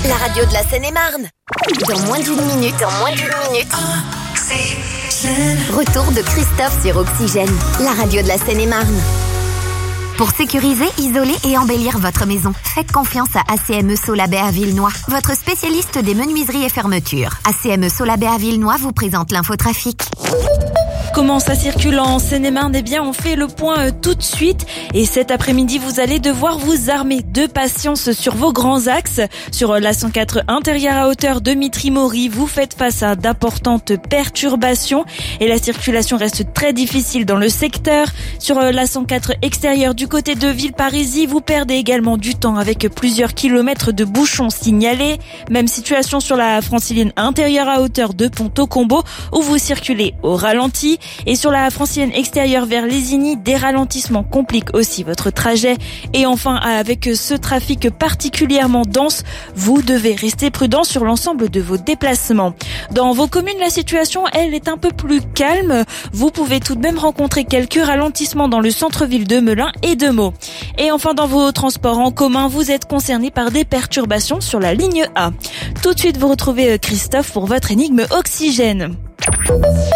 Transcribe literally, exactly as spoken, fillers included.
la radio de la Seine-et-Marne. Dans moins d'une minute, dans moins d'une minute. Retour de Christophe sur Oxygène, la radio de la Seine-et-Marne. Pour sécuriser, isoler et embellir votre maison, faites confiance à A C M E Solabay à Villenoix, votre spécialiste des menuiseries et fermetures. A C M E Solabay à Villenoix vous présente l'infotrafic. Comment ça circule en Seine-et-Marne? Eh bien, on fait le point euh, tout de suite. Et cet après-midi, vous allez devoir vous armer de patience sur vos grands axes. Sur euh, la cent quatre intérieure à hauteur de Mitry-Mory, vous faites face à d'importantes perturbations et la circulation reste très difficile dans le secteur. Sur euh, la cent quatre extérieure du côté de Villeparisis, vous perdez également du temps avec plusieurs kilomètres de bouchons signalés. Même situation sur la francilienne intérieure à hauteur de Pont-au-Combo où vous circulez au ralenti. Et sur la francilienne extérieure vers Lésigny, des ralentissements compliquent aussi votre trajet. Et enfin, avec ce trafic particulièrement dense, vous devez rester prudent sur l'ensemble de vos déplacements. Dans vos communes, la situation, elle, est un peu plus calme. Vous pouvez tout de même rencontrer quelques ralentissements dans le centre-ville de Melun et de Meaux. Et enfin, dans vos transports en commun, vous êtes concernés par des perturbations sur la ligne A. Tout de suite, vous retrouvez Christophe pour votre énigme Oxygène.